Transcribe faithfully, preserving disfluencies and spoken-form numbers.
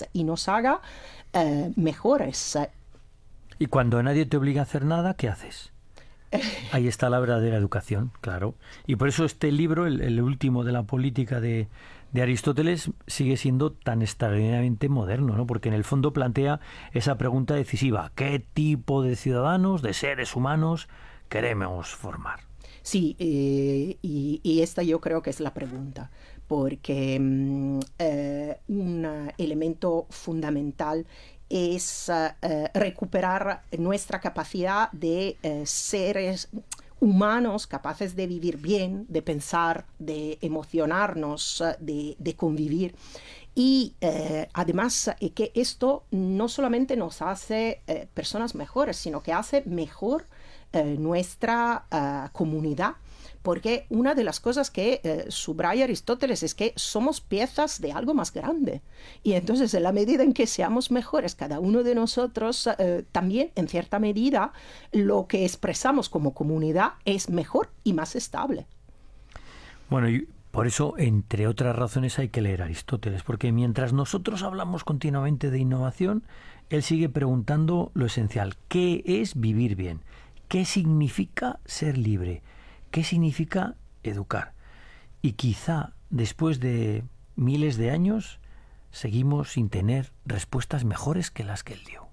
mejores y nos haga eh, mejores. Y cuando nadie te obliga a hacer nada, ¿qué haces? Ahí está la verdadera educación, claro. Y por eso este libro, el, el último de la política de, de Aristóteles, sigue siendo tan extraordinariamente moderno, ¿no? Porque en el fondo plantea esa pregunta decisiva: ¿qué tipo de ciudadanos, de seres humanos, queremos formar? Sí, eh, y, y esta yo creo que es la pregunta, porque mm, eh, un elemento fundamental es eh, recuperar nuestra capacidad de eh, seres humanos capaces de vivir bien, de pensar, de emocionarnos, de, de convivir. Y eh, además eh, que esto no solamente nos hace eh, personas mejores, sino que hace mejor eh, nuestra uh, comunidad. Porque una de las cosas que eh, subraya Aristóteles es que somos piezas de algo más grande. Y entonces, en la medida en que seamos mejores cada uno de nosotros, eh, también, en cierta medida, lo que expresamos como comunidad es mejor y más estable. Bueno, y por eso, entre otras razones, hay que leer a Aristóteles, porque mientras nosotros hablamos continuamente de innovación, él sigue preguntando lo esencial: ¿qué es vivir bien? ¿Qué significa ser libre? ¿Qué significa educar? Y quizá después de miles de años seguimos sin tener respuestas mejores que las que él dio.